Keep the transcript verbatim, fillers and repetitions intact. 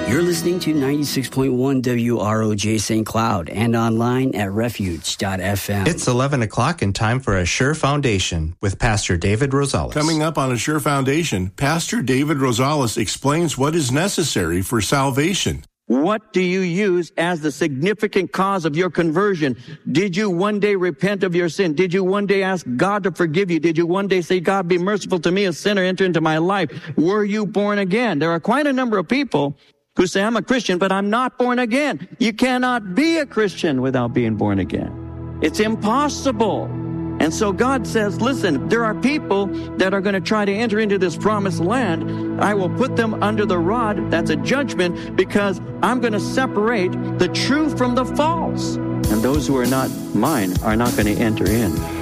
You're listening to ninety-six point one W R O J Saint Cloud and online at refuge dot f m. It's eleven o'clock and time for Assure Foundation with Pastor David Rosales. Coming up on Assure Foundation, Pastor David Rosales explains what is necessary for salvation. What do you use as the significant cause of your conversion? Did you one day repent of your sin? Did you one day ask God to forgive you? Did you one day say, God, be merciful to me, a sinner, enter into my life? Were you born again? There are quite a number of people who say, I'm a Christian, but I'm not born again. You cannot be a Christian without being born again. It's impossible. And so God says, listen, there are people that are going to try to enter into this promised land. I will put them under the rod. That's a judgment, because I'm going to separate the true from the false. And those who are not mine are not going to enter in.